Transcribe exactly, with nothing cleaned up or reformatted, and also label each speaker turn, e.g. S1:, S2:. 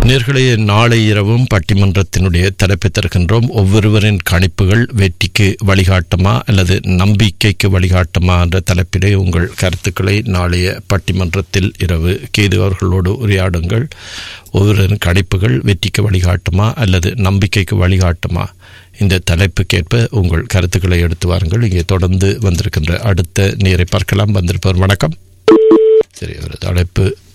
S1: நேர்களே, நாளை இரவும் பட்டிமன்றத்தினுடைய தலைப்பை தருகின்றோம். ஒவ்வொருவரின் கணிப்புகள் வெற்றிக்கு வழிகாட்டுமா அல்லது நம்பிக்கைக்கு வழிகாட்டுமா என்ற தலைப்பிலே உங்கள் கருத்துக்களை நாளைய பட்டிமன்றத்தில் இரவு கேது அவர்களோடு உரையாடுங்கள். ஒவ்வொருவரின் கணிப்புகள் வெற்றிக்கு வழிகாட்டுமா அல்லது நம்பிக்கைக்கு வழிகாட்டுமா? இந்த தலைப்புக்கேற்ப உங்கள் கருத்துக்களை எடுத்து வாருங்கள். இங்கே தொடர்ந்து வந்திருக்கின்ற அடுத்த நேரை பார்க்கலாம். வந்திருப்பவர் வணக்கம். சரி, ஒரு தலைப்பு